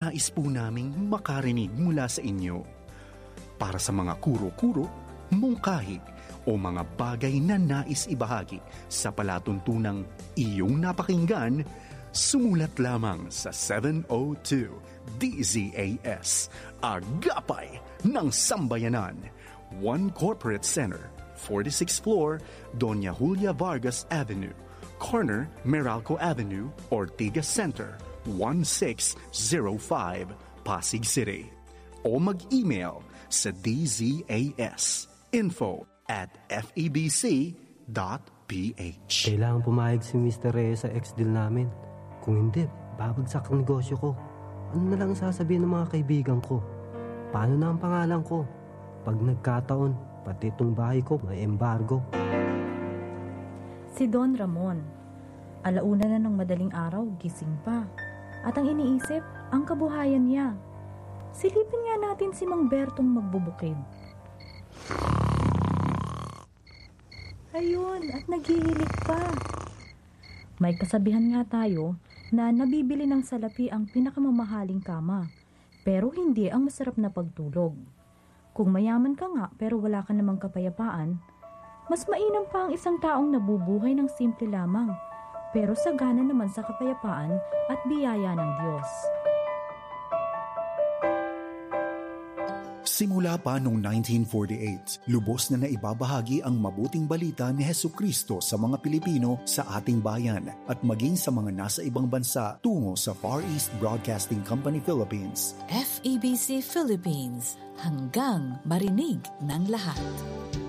nais po naming makarinig mula sa inyo. Para sa mga kuro-kuro, mungkahi, o mga bagay na nais ibahagi sa palatuntunang iyong napakinggan, sumulat lamang sa 702 DZAS, Agapay ng Sambayanan, 1 Corporate Center, 46th floor, Doña Julia Vargas Avenue, corner Meralco Avenue, Ortigas Center, 1605, Pasig City. O mag-email sa dzas info@febc.ph. Kailangan pumayag si Mr. Reyes sa ex-deal namin. Kung hindi, babagsak ang negosyo ko. Ano na lang sasabihin ng mga kaibigan ko? Paano na ang pangalan ko? Pag nagkataon, pati itong bahay ko may embargo. Si Don Ramon. Alauna na ng madaling araw, gising pa. At ang iniisip, ang kabuhayan niya. Silipin nga natin si Mang Bertong magbubukid. Ayun, at naghihilik pa. May kasabihan nga tayo na nabibili ng salapi ang pinakamamahaling kama, pero hindi ang masarap na pagtulog. Kung mayaman ka nga pero wala ka namang kapayapaan, mas mainam pa ang isang taong nabubuhay ng simple lamang, pero sagana naman sa kapayapaan at biyaya ng Diyos. Simula pa noong 1948, lubos na naibabahagi ang mabuting balita ni Hesukristo sa mga Pilipino sa ating bayan at maging sa mga nasa ibang bansa tungo sa Far East Broadcasting Company Philippines. FEBC Philippines, hanggang marinig ng lahat.